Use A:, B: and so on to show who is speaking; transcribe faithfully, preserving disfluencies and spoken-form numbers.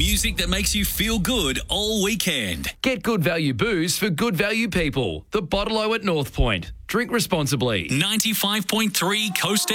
A: Music that makes you feel good all weekend.
B: Get good value booze for good value people. The Bottle-O at North Point. Drink responsibly.
A: ninety-five point three Coast